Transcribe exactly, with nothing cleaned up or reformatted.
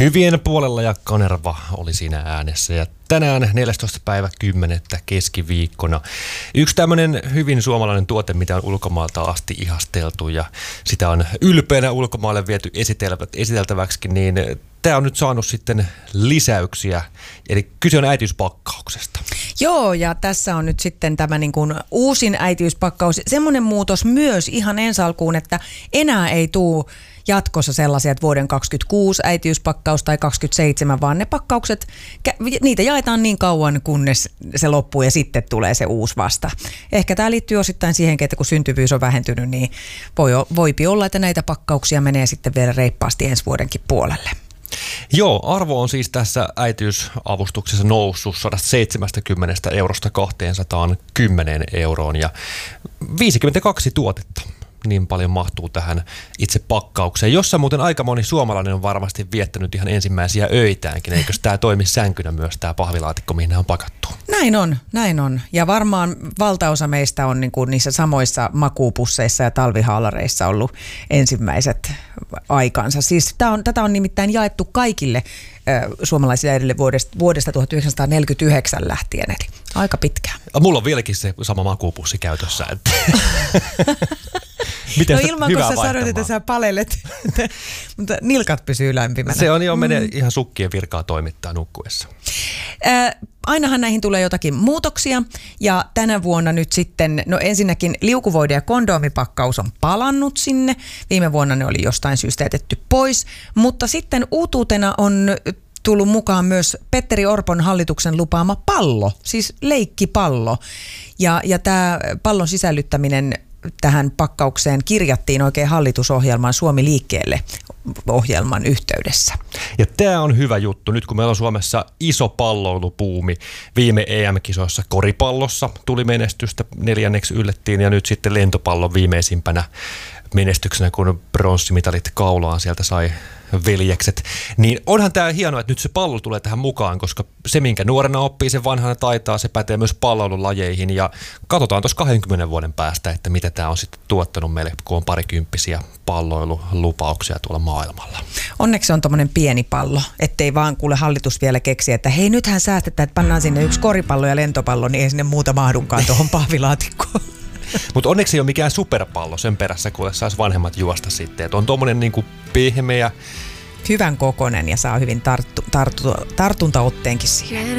Hyvien puolella ja Kanerva oli siinä äänessä ja tänään neljästoista päivä kymmenettä keskiviikkona. Yksi tämmöinen hyvin suomalainen tuote, mitä on ulkomaalta asti ihasteltu ja sitä on ylpeänä ulkomaille viety esiteltäväksi, niin tämä on nyt saanut sitten lisäyksiä, eli kyse on äitiyspakkauksesta. Joo, ja tässä on nyt sitten tämä niin kuin uusin äitiyspakkaus. Semmoinen muutos myös ihan ensi alkuun, että enää ei tule jatkossa sellaisia, että vuoden kaksikymmentäkuusi äitiyspakkaus tai kaksikymmentäseitsemän, vaan ne pakkaukset, niitä jaetaan niin kauan, kunnes se loppuu ja sitten tulee se uusi vasta. Ehkä tämä liittyy osittain siihen, että kun syntyvyys on vähentynyt, niin voi, voipi olla, että näitä pakkauksia menee sitten vielä reippaasti ensi vuodenkin puolelle. Joo, arvo on siis tässä äitiysavustuksessa noussut sata seitsemänkymmentä eurosta kaksisataakymmenen euroon ja viisikymmentäkaksi tuotetta. Niin paljon mahtuu tähän itse pakkaukseen, jossa muuten aika moni suomalainen on varmasti viettänyt ihan ensimmäisiä öitäänkin. Eikös tämä toimi sänkynä myös tämä pahvilaatikko, mihin nämä on pakattu? Näin on, näin on. Ja varmaan valtaosa meistä on niin kuin niissä samoissa makuupusseissa ja talvihaalareissa ollut ensimmäiset aikansa. Siis tää on, tätä on nimittäin jaettu kaikille ö, suomalaisille äidille vuodesta, vuodesta tuhatyhdeksänsataneljäkymmentäyhdeksän lähtien, eli aika pitkään. Mulla on vieläkin se sama makuupussi käytössä. Että no ilman, kun sä sanoit, että sä palelet, mutta nilkat pysyy lämpimänä. Se on jo, menee mm. ihan sukkien virkaa toimittaa nukkuessa. Äh, ainahan näihin tulee jotakin muutoksia ja tänä vuonna nyt sitten, no ensinnäkin liukuvoide- ja kondomipakkaus on palannut sinne. Viime vuonna ne oli jostain syystä jätetty pois, mutta sitten uutuutena on tullut mukaan myös Petteri Orpon hallituksen lupaama pallo, siis leikkipallo. Ja, ja tämä pallon sisällyttäminen tähän pakkaukseen kirjattiin oikein hallitusohjelman Suomi liikkeelle -ohjelman yhteydessä. Ja tämä on hyvä juttu. Nyt kun meillä on Suomessa iso palloilupuumi, viime E M-kisoissa koripallossa tuli menestystä, neljänneksi yllettiin ja nyt sitten lentopallon viimeisimpänä menestyksenä, kun pronssimitalit kaulaan sieltä sai veljekset. Niin onhan tämä hienoa, että nyt se pallo tulee tähän mukaan, koska se, minkä nuorena oppii, sen vanhana taitaa, se pätee myös palloilulajeihin. Ja katsotaan tuossa kahdenkymmenen vuoden päästä, että mitä tämä on sitten tuottanut meille, kun on parikymppisiä palloilulupauksia tuolla maailmalla. Onneksi on tommonen pieni pallo, ettei vaan kuule hallitus vielä keksi, että hei nythän säästetään, että pannaan sinne yksi koripallo ja lentopallo, niin ei sinne muuta mahdunkaan tuohon pahvilaatikkoon. Mutta onneksi ei ole mikään superpallo sen perässä, kuule saisi vanhemmat juosta sitten. Et on tuommoinen niinku pehmeä, hyvän kokoinen ja saa hyvin tarttu, tarttu, tartuntaotteenkin siihen.